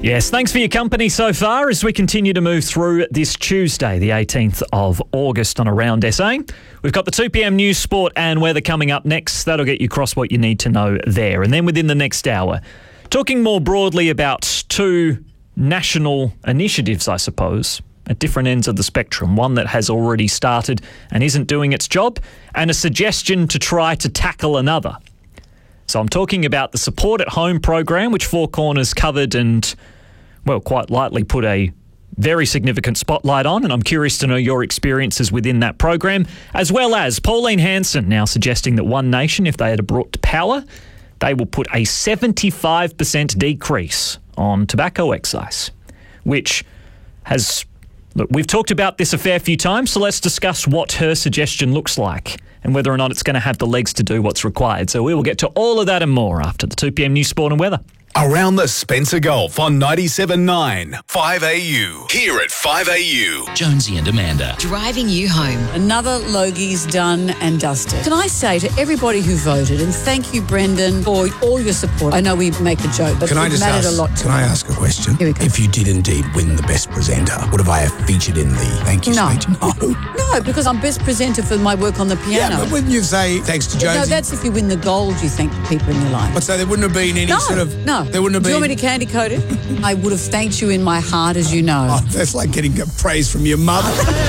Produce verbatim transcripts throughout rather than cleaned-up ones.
Yes, thanks for your company so far as we continue to move through this Tuesday, the eighteenth of August on Around S A. We've got the two p.m. news, sport and weather coming up next. That'll get you across what you need to know there. And then within the next hour, talking more broadly about two national initiatives, I suppose, at different ends of the spectrum. One that has already started and isn't doing its job, and a suggestion to try to tackle another. So I'm talking about the Support at Home program, which Four Corners covered and, well, quite lightly put a very significant spotlight on, and I'm curious to know your experiences within that program, as well as Pauline Hanson now suggesting that One Nation, if they had brought to power, they will put a seventy-five percent decrease on tobacco excise, which has... Look, we've talked about this a fair few times, so let's discuss what her suggestion looks like and whether or not it's going to have the legs to do what's required. So we will get to all of that and more after the two p.m. news, sport and weather. Around the Spencer Gulf on ninety-seven point nine, five A U. Here at five A U. Jonesy and Amanda. Driving you home. Another Logie's done and dusted. Can I say to everybody who voted, and thank you, Brendan, for all your support. I know we make a joke, but can it I just mattered ask, a lot to Can me. I ask a question? Here we go. If you did indeed win the best presenter, would have I have featured in the thank you No. speech? No. No, because I'm best presenter for my work on the piano. Yeah, but wouldn't you say thanks to Jonesy? No, that's if you win the gold, you thank the people in your life. But so there wouldn't have been any no, sort of... no. There wouldn't have Do you been... want me to candy coat it? I would have thanked you in my heart, as you know. Oh, that's like getting praise from your mother.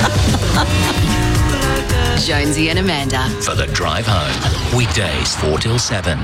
Jonesy and Amanda. For the drive home. Weekdays four till seven.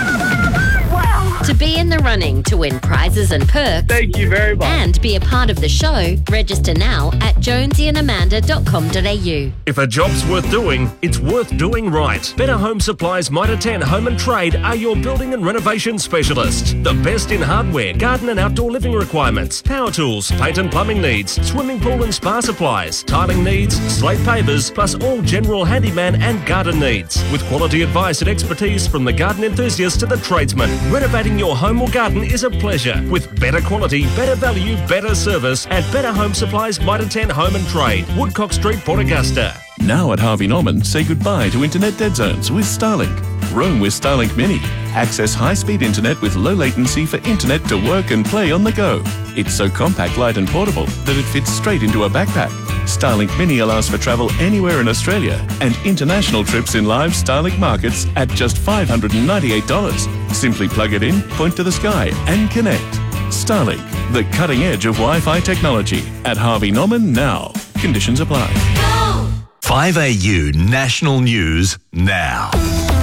To be in the running to win prizes and perks. Thank you very much. And be a part of the show, register now at jonesy and amanda dot com dot a u. If a job's worth doing, it's worth doing right. Better Home Supplies Mitre ten Home and Trade are your building and renovation specialists. The best in hardware, garden and outdoor living requirements, power tools, paint and plumbing needs, swimming pool and spa supplies, tiling needs, slate pavers, plus all general handyman and garden needs. With quality advice and expertise from the garden enthusiast to the tradesman, renovating your home or garden is a pleasure. With better quality, better value, better service at Better Home Supplies Mitre ten Home and Trade, Woodcock Street, Port Augusta. Now at Harvey Norman, say goodbye to internet dead zones with Starlink. Roam with Starlink Mini. Access high-speed internet with low latency for internet to work and play on the go. It's so compact, light and portable that it fits straight into a backpack. Starlink Mini allows for travel anywhere in Australia and international trips in live Starlink markets at just five hundred ninety-eight dollars. Simply plug it in, point to the sky and connect. Starlink, the cutting edge of Wi-Fi technology. At Harvey Norman now. Conditions apply. five A U National News now.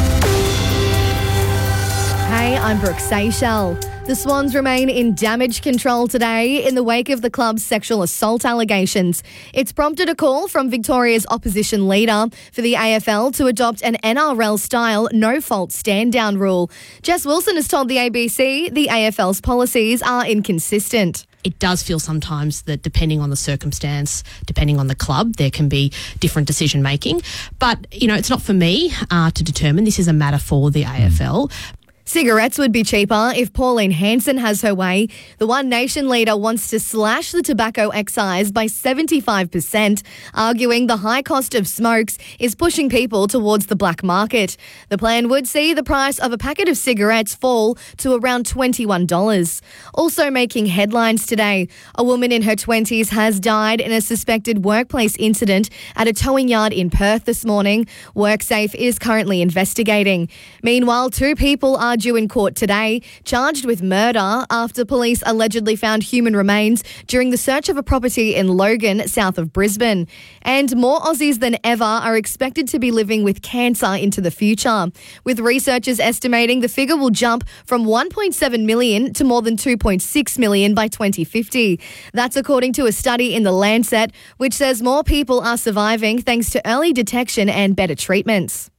Hey, I'm Brooke Seychelles. The Swans remain in damage control today in the wake of the club's sexual assault allegations. It's prompted a call from Victoria's opposition leader for the A F L to adopt an N R L-style no-fault stand-down rule. Jess Wilson has told the A B C the A F L's policies are inconsistent. It does feel sometimes that depending on the circumstance, depending on the club, there can be different decision making. But, you know, it's not for me uh, to determine. This is a matter for the A F L. Cigarettes would be cheaper if Pauline Hanson has her way. The One Nation leader wants to slash the tobacco excise by seventy-five percent, arguing the high cost of smokes is pushing people towards the black market. The plan would see the price of a packet of cigarettes fall to around twenty-one dollars. Also making headlines today, a woman in her twenties has died in a suspected workplace incident at a towing yard in Perth this morning. WorkSafe is currently investigating. Meanwhile, two people are due in court today, charged with murder after police allegedly found human remains during the search of a property in Logan, south of Brisbane. And more Aussies than ever are expected to be living with cancer into the future, with researchers estimating the figure will jump from one point seven million to more than two point six million by twenty fifty. That's according to a study in The Lancet, which says more people are surviving thanks to early detection and better treatments.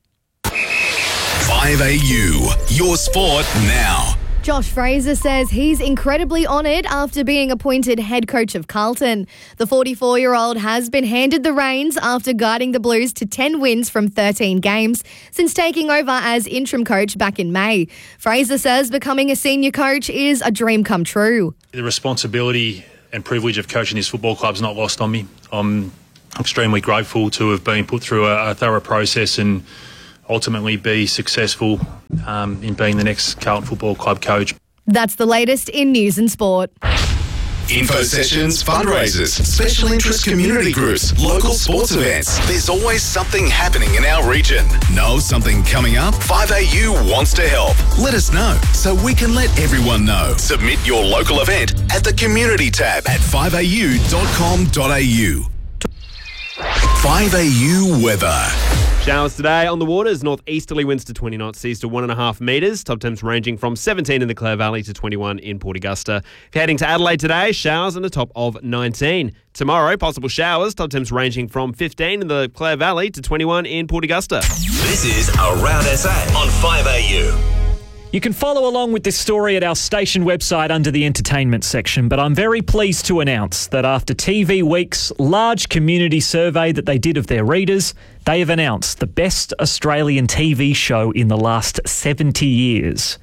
five A U, your sport now. Josh Fraser says he's incredibly honoured after being appointed head coach of Carlton. The forty-four-year-old has been handed the reins after guiding the Blues to ten wins from thirteen games since taking over as interim coach back in May. Fraser says becoming a senior coach is a dream come true. The responsibility and privilege of coaching this football club is not lost on me. I'm extremely grateful to have been put through a, a thorough process and ultimately be successful um, in being the next Carlton Football Club coach. That's the latest in news and sport. Info sessions, fundraisers, special interest community groups, local sports events. There's always something happening in our region. Know something coming up? five A U wants to help. Let us know so we can let everyone know. Submit your local event at the community tab at five a u dot com dot a u. five A U weather. Showers today on the waters. Northeasterly winds to twenty knots, seas to one and a half metres. Top temps ranging from seventeen in the Clare Valley to twenty-one in Port Augusta. If you're heading to Adelaide today, showers and a top of nineteen. Tomorrow, possible showers. Top temps ranging from fifteen in the Clare Valley to twenty-one in Port Augusta. This is Around S A on five A U. You can follow along with this story at our station website under the entertainment section, but I'm very pleased to announce that after T V Week's large community survey that they did of their readers, they have announced the best Australian T V show in the last seventy years.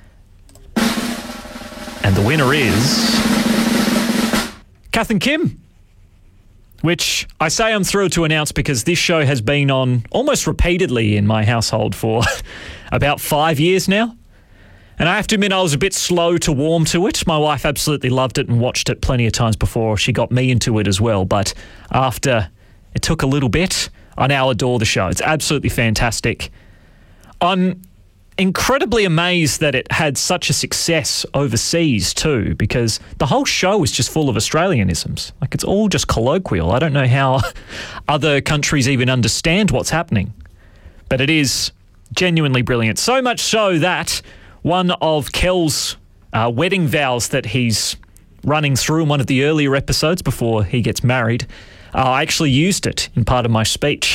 And the winner is Kath and Kim, which I say I'm thrilled to announce because this show has been on almost repeatedly in my household for about five years now. And I have to admit, I was a bit slow to warm to it. My wife absolutely loved it and watched it plenty of times before she got me into it as well. But after it took a little bit, I now adore the show. It's absolutely fantastic. I'm incredibly amazed that it had such a success overseas too, because the whole show is just full of Australianisms. Like, it's all just colloquial. I don't know how other countries even understand what's happening. But it is genuinely brilliant. So much so that one of Kel's uh, wedding vows that he's running through in one of the earlier episodes before he gets married, uh, I actually used it in part of my speech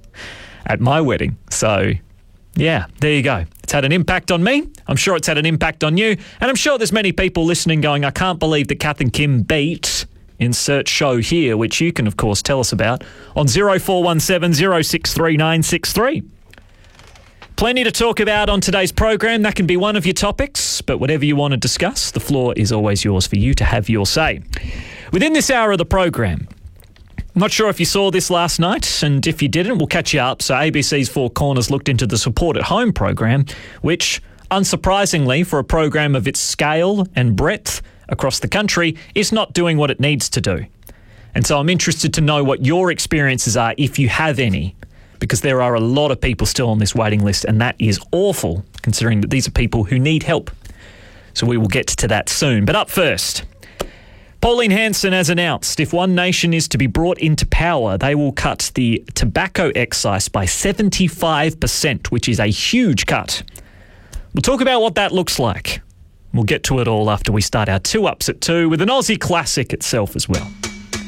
at my wedding. So, yeah, there you go. It's had an impact on me. I'm sure it's had an impact on you. And I'm sure there's many people listening going, I can't believe that Kath and Kim beat insert show here, which you can, of course, tell us about on zero four one seven zero six three nine six three. Plenty to talk about on today's program. That can be one of your topics, but whatever you want to discuss, the floor is always yours for you to have your say. Within this hour of the program, I'm not sure if you saw this last night, and if you didn't, we'll catch you up. So A B C's Four Corners looked into the Support at Home program, which, unsurprisingly, for a program of its scale and breadth across the country, is not doing what it needs to do. And so I'm interested to know what your experiences are, if you have any, because there are a lot of people still on this waiting list, and that is awful, considering that these are people who need help. So we will get to that soon. But up first, Pauline Hanson has announced if One Nation is to be brought into power, they will cut the tobacco excise by seventy-five percent, which is a huge cut. We'll talk about what that looks like. We'll get to it all after we start our two ups at two with an Aussie classic itself as well.